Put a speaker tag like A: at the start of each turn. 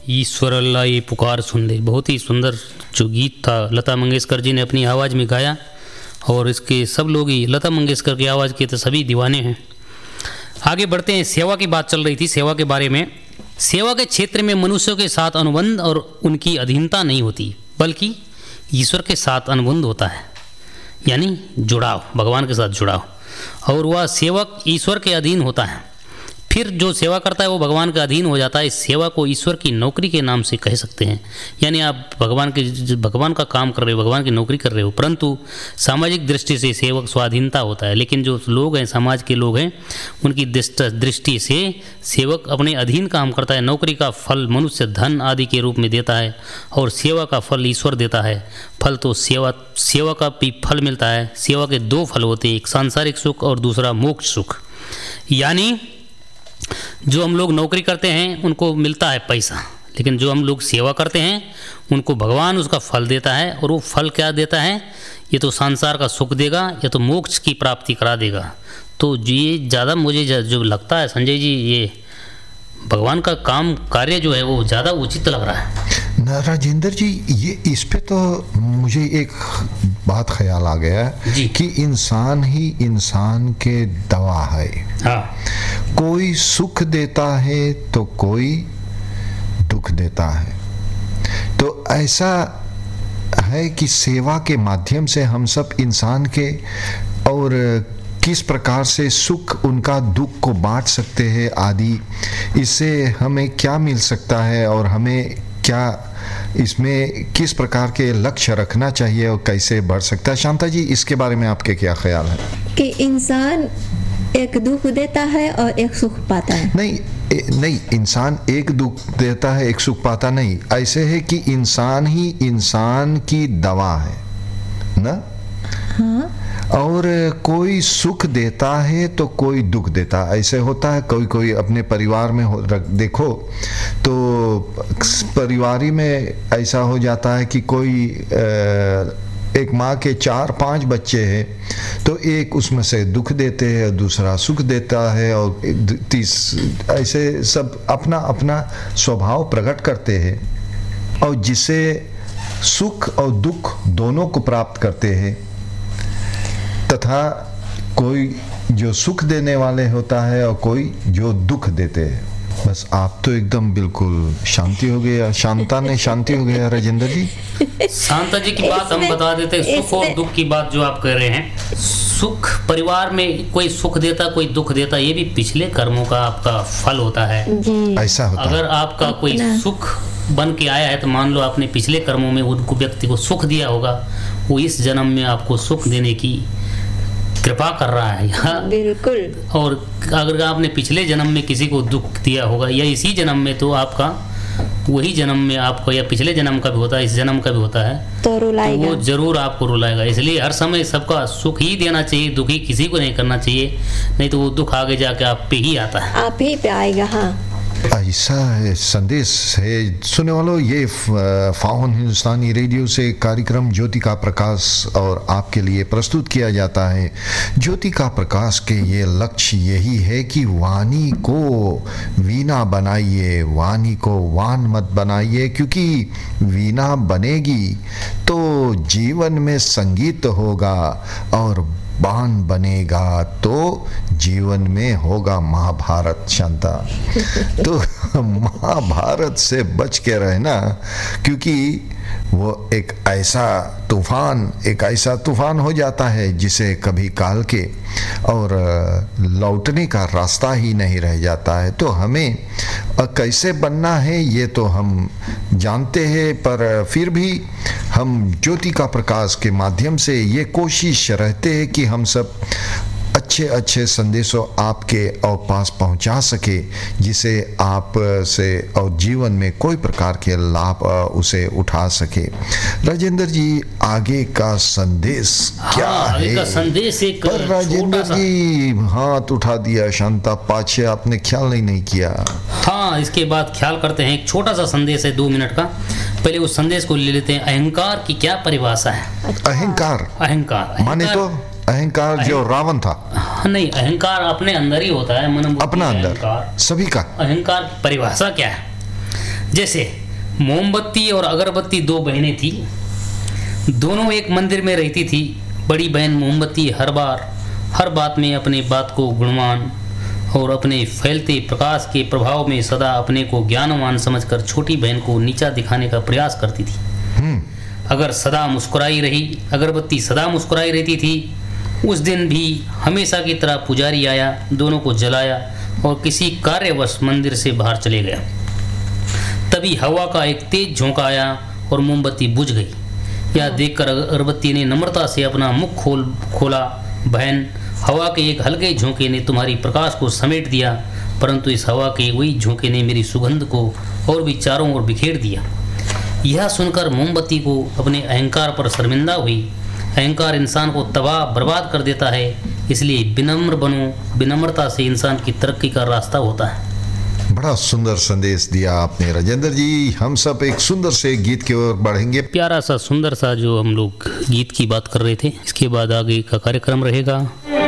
A: ईश्वर अल्लाह ये पुकार सुन ले, बहुत ही सुंदर जो गीत था लता मंगेशकर जी ने अपनी आवाज़ में गाया, और इसके सब लोग ही लता मंगेशकर की आवाज़ के तो सभी दीवाने हैं। आगे बढ़ते हैं, सेवा की बात चल रही थी, सेवा के बारे में। सेवा के क्षेत्र में मनुष्यों के साथ अनुबंध और उनकी अधीनता नहीं होती, बल्कि ईश्वर के साथ अनुबंध होता है, यानी जुड़ाव, भगवान के साथ जुड़ाव, और वह सेवक ईश्वर के अधीन होता है। फिर जो सेवा करता है वो भगवान के अधीन हो जाता है। इस सेवा को ईश्वर की नौकरी के नाम से कह सकते हैं, यानी आप भगवान का काम कर रहे हो, भगवान की नौकरी कर रहे हो, परंतु सामाजिक दृष्टि से सेवक स्वाधीनता होता है। लेकिन जो लोग हैं, समाज के लोग हैं, उनकी दृष्टि से सेवक अपने अधीन काम करता है। नौकरी का फल मनुष्य धन आदि के रूप में देता है, और सेवा का फल ईश्वर देता है। फल तो सेवा का भी फल मिलता है। सेवा के दो फल होते हैं, एक सांसारिक सुख और दूसरा मोक्ष सुख। यानी जो हम लोग नौकरी करते हैं उनको मिलता है पैसा, लेकिन जो हम लोग सेवा करते हैं उनको भगवान उसका फल देता है। और वो फल क्या देता है? ये तो संसार का सुख देगा या तो मोक्ष की प्राप्ति करा देगा। तो ये ज़्यादा मुझे जो लगता है संजय जी, ये भगवान का काम कार्य जो है वो ज़्यादा उचित लग रहा है।
B: राजेंद्र जी, ये इस पे तो मुझे एक बात ख्याल आ गया कि इंसान ही इंसान के दवा है।
A: हाँ।
B: कोई सुख देता है तो कोई दुख देता है। तो ऐसा है कि सेवा के माध्यम से हम सब इंसान के और किस प्रकार से सुख उनका दुख को बांट सकते हैं आदि, इससे हमें क्या मिल सकता है और हमें क्या इसमें किस प्रकार के लक्ष्य रखना चाहिए और कैसे बढ़ सकता है। शांता जी, इसके बारे में आपके क्या ख्याल है?
C: कि इंसान एक दुख देता है और एक सुख पाता है।
B: नहीं, इंसान एक दुख देता है एक सुख पाता नहीं। ऐसे है कि इंसान ही इंसान की दवा है ना।
C: हाँ।
B: और कोई सुख देता है तो कोई दुख देता है। ऐसे होता है, कोई अपने परिवार में देखो तो परिवार में ऐसा हो जाता है कि कोई एक माँ के 4-5 बच्चे हैं, तो एक उसमें से दुख देते हैं, दूसरा सुख देता है, और ऐसे सब अपना अपना स्वभाव प्रकट करते हैं, और जिससे सुख और दुख दोनों को प्राप्त करते हैं। तथा कोई जो सुख देने वाले होता है और कोई जो दुख देते हैं। बस आप तो एकदम बिल्कुल शांति हो गया, शांता ने शांति हो गया। राजेंद्र जी,
A: शांता जी की बात हम बता देते हैं। सुख और दुख की बात जो आप कह रहे हैं, सुख परिवार में कोई सुख देता कोई दुख देता, ये भी पिछले कर्मों का आपका फल होता है।
B: ऐसा होता है।
A: अगर आपका कोई सुख बन के आया है तो मान लो आपने पिछले कर्मों में उनको व्यक्ति को सुख दिया होगा, वो इस जन्म में आपको सुख देने की कृपा कर रहा है।
C: बिल्कुल।
A: और अगर आपने पिछले जन्म में किसी को दुख दिया होगा या इसी जन्म में, तो आपका वही जन्म में आपको, या पिछले जन्म का भी होता है, इस जन्म का भी होता है,
C: तो रुलाएगा,
A: वो जरूर आपको रुलाएगा। इसलिए हर समय सबका सुख ही देना चाहिए, दुखी किसी को नहीं करना चाहिए, नहीं तो वो दुख आगे जाके आप पे ही आता है,
C: आप ही पे आएगा। हाँ,
B: ऐसा है संदेश है। सुनने वालों, ये फाउन हिंदुस्तानी रेडियो से कार्यक्रम ज्योति का प्रकाश और आपके लिए प्रस्तुत किया जाता है। ज्योति का प्रकाश के ये लक्ष्य यही है कि वाणी को वीणा बनाइए, वाणी को वान मत बनाइए, क्योंकि वीणा बनेगी तो जीवन में संगीत होगा, और बाण बनेगा तो जीवन में होगा महाभारत। शांता, तो महाभारत से बच के रहना, क्योंकि वो एक ऐसा तूफान हो जाता है जिसे कभी काल के और लौटने का रास्ता ही नहीं रह जाता है। तो हमें कैसे बनना है ये तो हम जानते हैं, पर फिर भी हम ज्योति का प्रकाश के माध्यम से ये कोशिश रहते हैं कि हम सब अच्छे संदेशों आपके और पास पहुंचा सके, जिसे आप से और जीवन में कोई प्रकार के लाभ उसे उठा सके। राजेंद्र जी, आगे का संदेश क्या है?
A: आगे का संदेश एक
B: पर राजेंद्र जी हाथ उठा दिया, शांता पाछे आपने ख्याल नहीं किया।
A: हाँ, इसके बाद ख्याल करते हैं। एक छोटा सा संदेश है 2 मिनट का, पहले उस संदेश को ले लेते हैं। अहंकार की क्या परिभाषा है? अहंकार
B: माने तो अहंकार जो रावण था?
A: नहीं, अहंकार अपने अंदर ही होता है, मन
B: अपना अंदर सभी का।
A: अहंकार की परिभाषा क्या है? जैसे मोमबत्ती और अगरबत्ती दो बहनें थी, दोनों एक मंदिर में रहती थी। बड़ी बहन मोमबत्ती हर बात में अपने बात को गुणवान और अपने फैलते प्रकाश के प्रभाव में सदा अपने को ज्ञानवान समझकर छोटी बहन को नीचा दिखाने का प्रयास करती थी। अगरबत्ती सदा मुस्कुराई रहती थी। उस दिन भी हमेशा की तरह पुजारी आया, दोनों को जलाया और किसी कार्यवश मंदिर से बाहर चले गया। तभी हवा का एक तेज झोंका आया और मोमबत्ती बुझ गई। यह देखकर अगरबत्ती ने नम्रता से अपना मुख खोला। बहन, हवा के एक हल्के झोंके ने तुम्हारी प्रकाश को समेट दिया, परंतु इस हवा के वही झोंके ने मेरी सुगंध को और भी चारों ओर बिखेर दिया। यह सुनकर मोमबत्ती को अपने अहंकार पर शर्मिंदा हुई। अहंकार इंसान को तबाह बर्बाद कर देता है, इसलिए विनम्र बनो। विनम्रता से इंसान की तरक्की का रास्ता होता है।
B: बड़ा सुंदर संदेश दिया आपने राजेंद्र जी। हम सब एक सुंदर से गीत की ओर बढ़ेंगे।
A: प्यारा सा सुंदर सा जो हम लोग गीत की बात कर रहे थे, इसके बाद आगे का कार्यक्रम रहेगा।